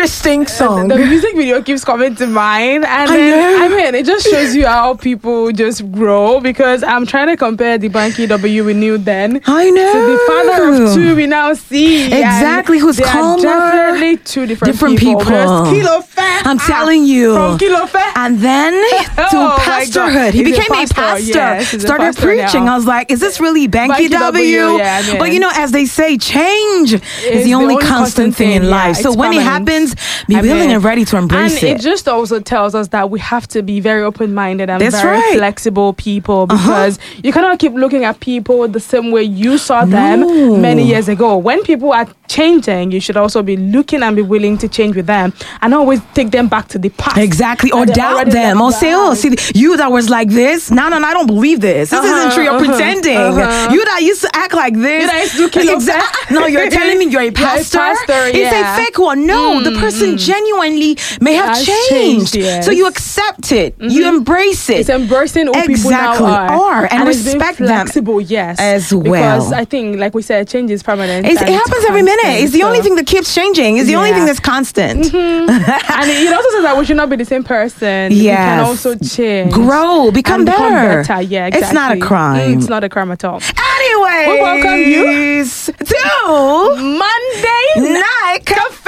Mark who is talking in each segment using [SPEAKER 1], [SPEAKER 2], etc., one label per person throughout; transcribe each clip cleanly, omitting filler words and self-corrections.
[SPEAKER 1] interesting song.
[SPEAKER 2] The music video keeps coming to mind, and then it just shows you how people just grow. Because I'm trying to compare the Banky W we knew then.
[SPEAKER 1] I know.
[SPEAKER 2] To the father of two we now see.
[SPEAKER 1] Exactly, who's calmer.
[SPEAKER 2] Definitely two different people.
[SPEAKER 1] Kilo Fair. I'm telling you.
[SPEAKER 2] From Kilo Fair.
[SPEAKER 1] And then to pastorhood. He became a pastor.
[SPEAKER 2] Yes,
[SPEAKER 1] started preaching. I was like, is this really Banky W?
[SPEAKER 2] Yeah,
[SPEAKER 1] but as they say, change is the only constant thing in life. So when it happens, be willing and ready to embrace it.
[SPEAKER 2] And it just also tells us that we have to be very open-minded and very flexible people, because you cannot keep looking at people the same way you saw them many years ago. When people are changing, you should also be looking and be willing to change with them, and always take them back to the past.
[SPEAKER 1] Exactly. Or doubt them. Or say, see, you that was like this, no, I don't believe this. This isn't true. You're pretending. You that used to act like this.
[SPEAKER 2] You that used to do
[SPEAKER 1] no, you're telling me you're a pastor? It's a fake one. No, the person genuinely may have changed.
[SPEAKER 2] Yes.
[SPEAKER 1] So you accept it. You embrace it.
[SPEAKER 2] It's embracing who people now are.
[SPEAKER 1] And respect them.
[SPEAKER 2] Flexible, yes.
[SPEAKER 1] As well.
[SPEAKER 2] Because I think, like we said, change is permanent.
[SPEAKER 1] It happens every minute. It's the only thing that keeps changing. It's the only thing that's constant.
[SPEAKER 2] And it also says that we should not be the same person. Yes. We can also change.
[SPEAKER 1] Grow. Become better.
[SPEAKER 2] Yeah, exactly.
[SPEAKER 1] It's not a crime.
[SPEAKER 2] It's not a crime at all.
[SPEAKER 1] Anyway,
[SPEAKER 2] we welcome you
[SPEAKER 1] to
[SPEAKER 2] Monday Night Cafe.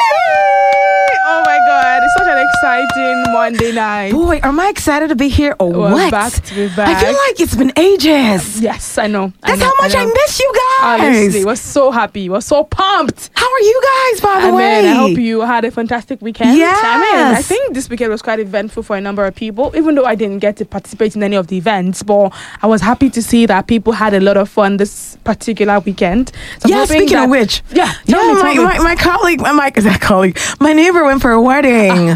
[SPEAKER 2] Oh my God, it's such an exciting Monday night.
[SPEAKER 1] Boy, am I excited to be here or what?
[SPEAKER 2] Back to be back.
[SPEAKER 1] I feel like it's been ages.
[SPEAKER 2] Yes, I know.
[SPEAKER 1] That's how much I miss you guys.
[SPEAKER 2] Honestly, we're so happy. We're so pumped.
[SPEAKER 1] How are you guys, by the way?
[SPEAKER 2] I hope you had a fantastic weekend.
[SPEAKER 1] Yes.
[SPEAKER 2] I think this weekend was quite eventful for a number of people, even though I didn't get to participate in any of the events. But I was happy to see that people had a lot of fun this particular weekend. So
[SPEAKER 1] speaking of which.
[SPEAKER 2] Tell me.
[SPEAKER 1] My colleague, my neighbor went for a wedding.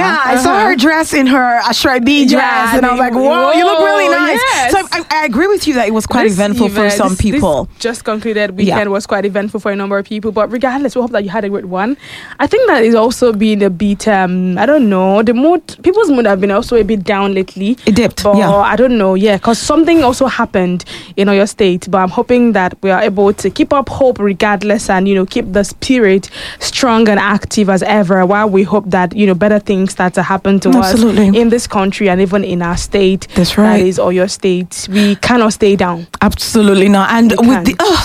[SPEAKER 1] I saw her dress in her Ashrabi dress, and I was like, whoa, you look really nice. Yes. So I agree with you that it was quite eventful for some people.
[SPEAKER 2] This just concluded weekend was quite eventful for a number of people, but regardless, we hope that you had a great one. I think that is also been a bit, I don't know, people's mood have been also a bit down lately.
[SPEAKER 1] It dipped,
[SPEAKER 2] but I don't know, because something also happened in your state, but I'm hoping that we are able to keep up hope regardless, and, keep the spirit strong and active as ever, while we hope that, better things start to happen to us in this country and even in our state.
[SPEAKER 1] That's right.
[SPEAKER 2] That is Oyo State. We cannot stay down.
[SPEAKER 1] Absolutely not. And with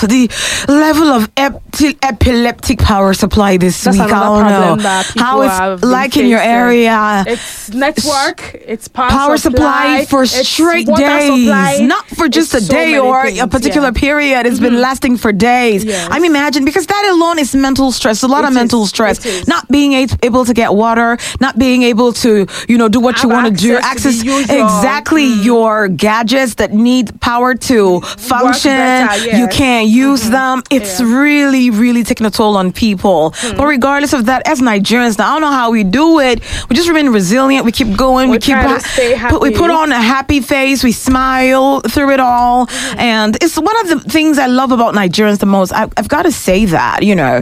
[SPEAKER 1] the level of epileptic power supply this week, I don't know how it's like in your area.
[SPEAKER 2] It's network, it's
[SPEAKER 1] power supply for straight days, not for just a day or a particular period. It's been lasting for days.
[SPEAKER 2] Yes.
[SPEAKER 1] I mean, imagine, because that alone is mental stress, a lot of mental stress. Not being able to get water, not being able to, do what you want to do, access exactly your gadgets that need power to function. You can't use them. It's really, really taking a toll on people. But regardless of that, as Nigerians, now I don't know how we do it. We just remain resilient. We keep going. We keep
[SPEAKER 2] stay happy.
[SPEAKER 1] We put on a happy face. We smile through it all. And it's one of the things I love about Nigerians the most. I've got to say that,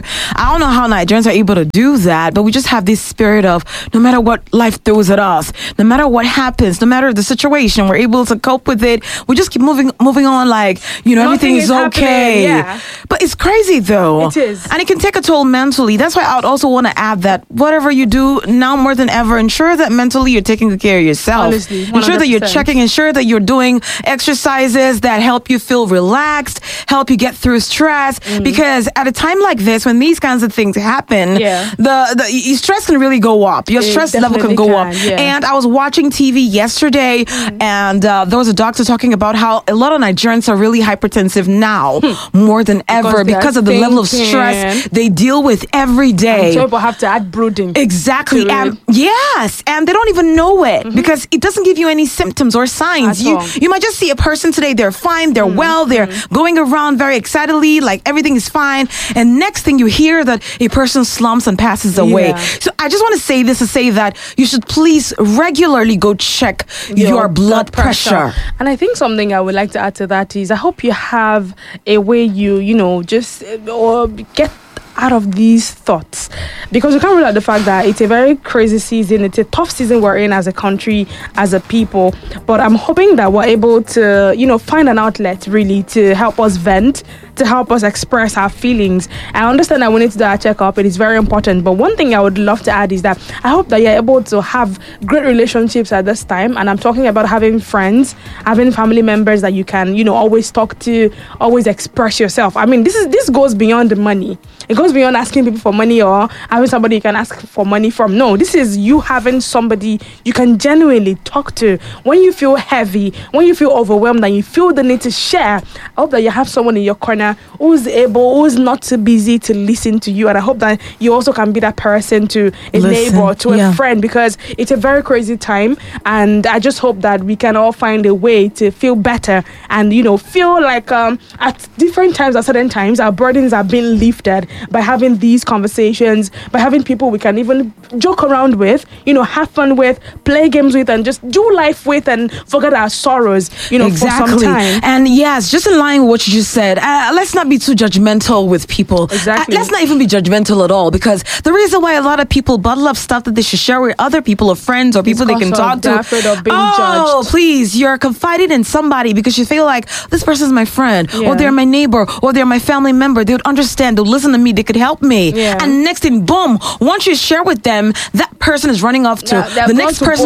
[SPEAKER 1] I don't know how Nigerians are able to do that, but we just have this spirit of no matter what life throws at us, no matter what happens, no matter the situation, we're able to cope with it. We just keep moving on like, everything is okay.
[SPEAKER 2] Yeah.
[SPEAKER 1] But it's crazy though.
[SPEAKER 2] It is.
[SPEAKER 1] And it can take a toll mentally. That's why I would also want to add that whatever you do now more than ever, ensure that mentally you're taking care of yourself.
[SPEAKER 2] Honestly, 100%.
[SPEAKER 1] Ensure that you're checking, ensure that you're doing exercises that help you feel relaxed, help you get through stress. Because at a time like this, when these kinds of things happen, the stress can really go up. Your stress level can go up.
[SPEAKER 2] Yeah.
[SPEAKER 1] And I was watching TV yesterday, and there was a doctor talking about how a lot of Nigerians are really hypertensive now, more than ever, because of the level of stress they deal with every day.
[SPEAKER 2] People have to add brooding.
[SPEAKER 1] Exactly. And yes, and they don't even know it because it doesn't give you any symptoms or signs. You might just see a person today, they're fine, they're well, they're going around very excitedly, like everything is fine, and next thing you hear that a person slumps and passes away. So I just want to say this to say that you should please regularly go check your blood pressure.
[SPEAKER 2] And I think something I would like to add to that is I hope you have a way you just or get out of these thoughts, because we can't rule out the fact that it's a very crazy season. It's a tough season we're in as a country, as a people. But I'm hoping that we're able to, find an outlet really to help us vent, to help us express our feelings. I understand that we need to do our checkup. It is very important. But one thing I would love to add is that I hope that you're able to have great relationships at this time. And I'm talking about having friends, having family members that you can, always talk to, always express yourself. I mean, this goes beyond the money. It goes beyond asking people for money or having somebody you can ask for money from. No, this is you having somebody you can genuinely talk to when you feel heavy, when you feel overwhelmed and you feel the need to share. I hope that you have someone in your corner who's not too busy to listen to you. And I hope that you also can be that person to a neighbor, to a friend, because it's a very crazy time. And I just hope that we can all find a way to feel better and, feel like at different times, at certain times, our burdens are being lifted by having these conversations, by having people we can even joke around with, have fun with, play games with, and just do life with and forget our sorrows,
[SPEAKER 1] exactly.
[SPEAKER 2] For some time.
[SPEAKER 1] And yes, just in line with what you just said, let's not be too judgmental with people.
[SPEAKER 2] Exactly.
[SPEAKER 1] Let's not even be judgmental at all, because the reason why a lot of people bottle up stuff that they should share with other people or friends or people they can talk to.
[SPEAKER 2] Afraid of being judged.
[SPEAKER 1] Please, you're confiding in somebody because you feel like this person's my friend, or they're my neighbor, or they're my family member. They would understand, they'll listen to me, they could help me.
[SPEAKER 2] Yeah.
[SPEAKER 1] And next thing, boom, once you share with them, that person is running off to the next person.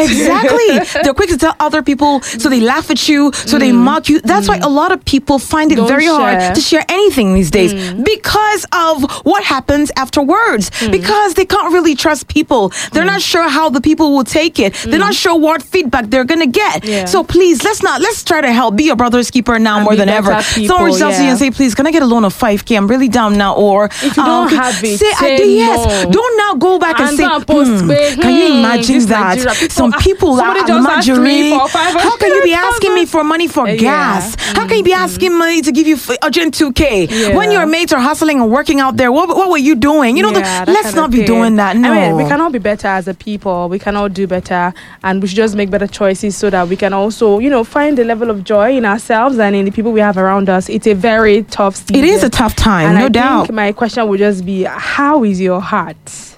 [SPEAKER 1] Exactly. They're quick to tell other people, so they laugh at you, so they mock you. That's why a lot of people find it very hard to share anything these days because of what happens afterwards. Because they can't really trust people. They're not sure how the people will take it. They're not sure what feedback they're gonna get.
[SPEAKER 2] Yeah.
[SPEAKER 1] So please, let's try to help. Be your brother's keeper now more than ever. Someone reach out to you and say, please, can I get a loan of 5K? I'm really down now. Or
[SPEAKER 2] if you don't have it,
[SPEAKER 1] say yes.
[SPEAKER 2] No.
[SPEAKER 1] Don't now go back and say, can you imagine that? Some people are margarine. How can you be asking me for money for gas? How can you be asking me to give you urgent 2K when your mates are hustling and working out there? What were you doing? Let's not be doing that. No.
[SPEAKER 2] I mean, we can all be better as a people. We can all do better, and we should just make better choices so that we can also, find a level of joy in ourselves and in the people we have around us. It's a very tough season.
[SPEAKER 1] It is a tough time,
[SPEAKER 2] and
[SPEAKER 1] no
[SPEAKER 2] I
[SPEAKER 1] doubt.
[SPEAKER 2] think my question would just be, how is your heart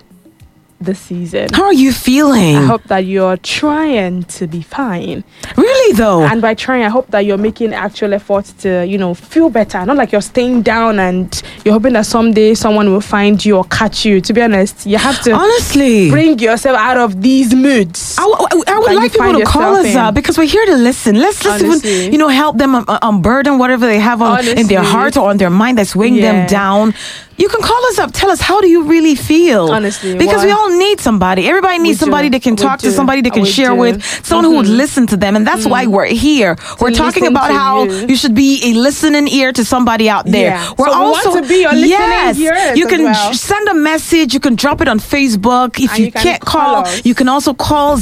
[SPEAKER 2] this season?
[SPEAKER 1] How are you feeling?
[SPEAKER 2] I hope that you're trying to be fine.
[SPEAKER 1] Really though?
[SPEAKER 2] And by trying, I hope that you're making actual efforts to, feel better. Not like you're staying down and you're hoping that someday someone will find you or catch you. To be honest, you have to
[SPEAKER 1] honestly
[SPEAKER 2] bring yourself out of these moods.
[SPEAKER 1] I would like people to call us up because we're here to listen. Let's even, help them unburden whatever they have in their heart or on their mind that's weighing them down. You can call us up. Tell us, how do you really feel?
[SPEAKER 2] Honestly.
[SPEAKER 1] Because we all need somebody. Everybody needs somebody they can talk to, somebody they can share with, someone who would listen to them. And that's why we're here. We're talking about how you should be a listening ear to somebody out there.
[SPEAKER 2] Yeah.
[SPEAKER 1] We're also
[SPEAKER 2] want to be your listening ear.
[SPEAKER 1] You can send a message. You can drop it on Facebook. If you can't call, you can also call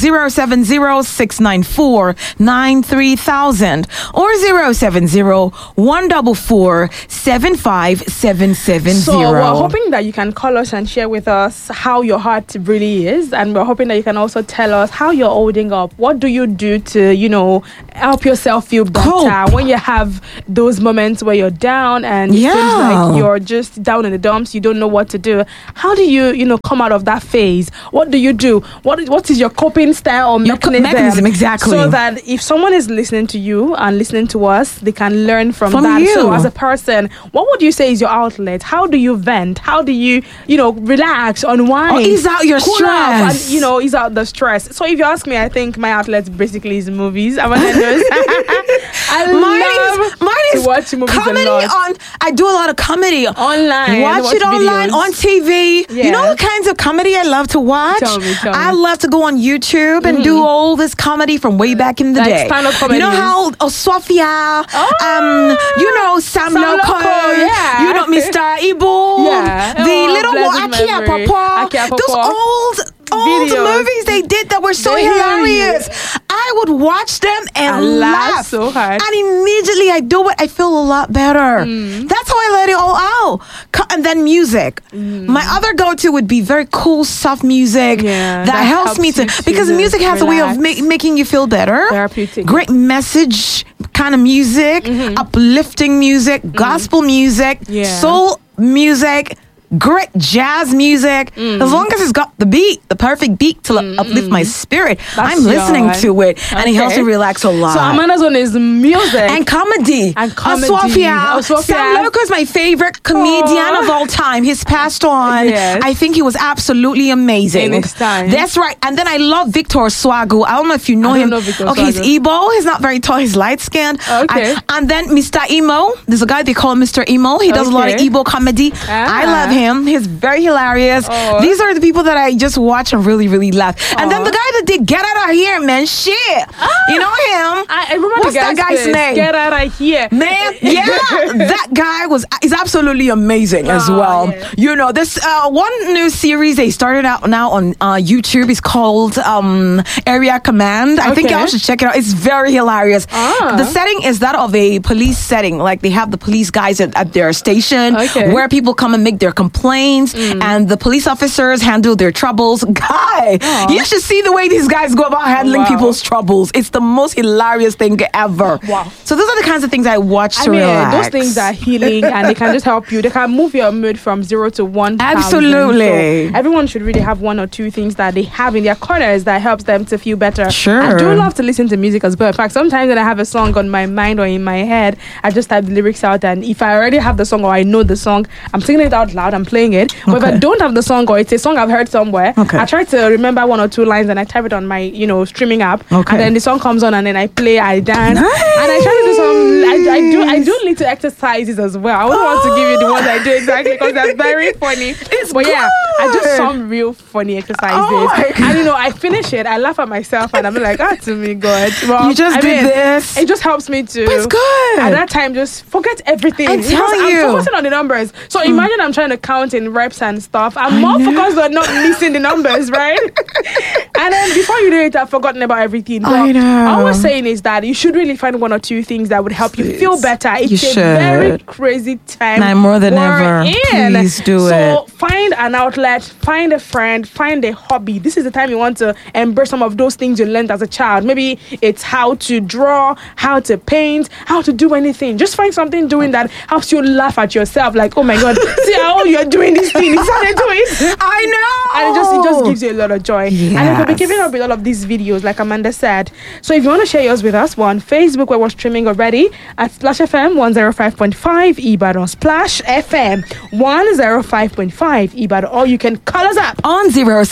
[SPEAKER 1] 070-694-93,000 or 070-144-7577.
[SPEAKER 2] So we're hoping that you can call us and share with us how your heart really is, and we're hoping that you can also tell us how you're holding up. What do you do to, help yourself feel better when you have those moments where you're down and it seems like you're just down in the dumps, you don't know what to do? How do you, come out of that phase? What do you do? What is your coping style or mechanism?
[SPEAKER 1] Exactly.
[SPEAKER 2] So that if someone is listening to you and listening to us, they can learn from that.
[SPEAKER 1] You.
[SPEAKER 2] So as a person, what would you say is your outlet? How do you vent? How do you, relax, unwind?
[SPEAKER 1] Or ease out your stress.
[SPEAKER 2] And, ease out the stress. So if you ask me, I think my outlet basically is movies. I love to watch movies
[SPEAKER 1] comedy
[SPEAKER 2] a lot.
[SPEAKER 1] I do a lot of comedy.
[SPEAKER 2] Online.
[SPEAKER 1] Watch it online,
[SPEAKER 2] videos.
[SPEAKER 1] on TV.
[SPEAKER 2] Yeah.
[SPEAKER 1] You know the kinds of comedy I love to watch?
[SPEAKER 2] Tell me.
[SPEAKER 1] I love to go on YouTube and do all this comedy from way back in the day.
[SPEAKER 2] Stand-up comedy.
[SPEAKER 1] You know how Sophia, Sam Loco, Mr. Ibu, the little Aki Apapa, those old movies they did that were so hilarious. I would watch them and laugh
[SPEAKER 2] so hard.
[SPEAKER 1] and immediately I do it. I feel a lot better. That's how I let it all out. And then music. My other go-to would be very cool, soft music that helps me to, because music has a way of making you feel better.
[SPEAKER 2] Therapeutic.
[SPEAKER 1] Great message kind of music, uplifting music, gospel music, soul music, great jazz music. As long as it's got the beat, the perfect beat to uplift my spirit, I'm listening to it, and it helps me relax a lot.
[SPEAKER 2] So Amanda's one is music
[SPEAKER 1] and comedy. Osofia. Sam Loco is my favorite comedian of all time. He's passed on. Yes. I think he was absolutely amazing.
[SPEAKER 2] In his time.
[SPEAKER 1] That's right. And then I love Victor Swagu. I don't know if you know him. Okay, he's Igbo. He's not very tall. He's light skinned.
[SPEAKER 2] Okay.
[SPEAKER 1] And then Mr. Emo. There's a guy they call Mr. Emo. He does a lot of Igbo comedy. I love him. He's very hilarious. These are the people that I just watch and really, really laugh. And then the guy that did Get Out of Here, man. Shit. You know him?
[SPEAKER 2] I remember
[SPEAKER 1] What's that guy's name?
[SPEAKER 2] Get Out of Here.
[SPEAKER 1] Man, yeah. That guy is absolutely amazing as well. Yeah. You know, there's one new series they started out now on YouTube. It's called Area Command. I think y'all should check it out. It's very hilarious. The setting is that of a police setting. Like they have the police guys at their station where people come and make their complaints and the police officers handle their troubles. Guy, you should see the way these guys go about handling people's troubles. It's the most hilarious thing ever. Wow. So those are the kinds of things I watch to relax.
[SPEAKER 2] Those things are healing and they can just help you. They can move your mood from 0 to 1,000.
[SPEAKER 1] Absolutely.
[SPEAKER 2] So everyone should really have one or two things that they have in their corners that helps them to feel better.
[SPEAKER 1] Sure.
[SPEAKER 2] I do love to listen to music as well. In fact, sometimes when I have a song on my mind or in my head, I just type the lyrics out, and if I already have the song or I know the song, I'm singing it out loud, I'm playing it. But if I don't have the song or it's a song I've heard somewhere, I try to remember one or two lines and I type it on my, streaming app. And then the song comes on and then I play, I dance. Nice. And I try to do some, I do little exercises as well. I wouldn't want to give you the ones I do exactly because they're very funny. But yeah, I do some real funny exercises. And I finish it, I laugh at myself and I'm like, to me, God. Well,
[SPEAKER 1] you just did this.
[SPEAKER 2] It just helps me to.
[SPEAKER 1] It's good.
[SPEAKER 2] At that time, just forget everything.
[SPEAKER 1] I'm
[SPEAKER 2] focusing on the numbers. So imagine I'm trying to count in reps and stuff. I'm more focused on not missing the numbers, right? And then before you know it, I've forgotten about everything. But
[SPEAKER 1] I know.
[SPEAKER 2] All I was saying is that you should really find one or two things that would help you feel better. It's a very crazy time.
[SPEAKER 1] Now, more than ever. Please do it.
[SPEAKER 2] So find an outlet, find a friend, find a hobby. This is the time you want to embrace some of those things you learned as a child. Maybe it's how to draw, how to paint, how to do anything. Just find something doing that helps you laugh at yourself. Like, oh my God, see how you're doing this thing. Is how they do it.
[SPEAKER 1] I know.
[SPEAKER 2] And it just gives you a lot of joy. Yes. And you could be keeping up with all of these videos, like Amanda said. So if you want to share yours with us, we're on Facebook where we're streaming already at Splash FM 105.5 Ibadan. Splash FM 105.5 Ibadan. Or you can call us up
[SPEAKER 1] on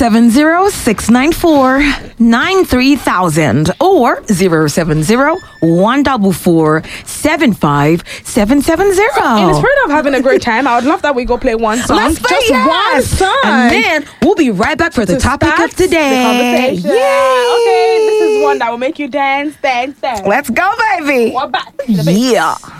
[SPEAKER 1] 070-694-93000 or 070-144-75770.
[SPEAKER 2] In the spirit of having a great time, I would love that we go play one song.
[SPEAKER 1] Let's play one song. And then we'll be right back for the topic of today.
[SPEAKER 2] Yay! Okay, this is one that will make you dance.
[SPEAKER 1] Let's go, baby.
[SPEAKER 2] We're back.
[SPEAKER 1] Yeah.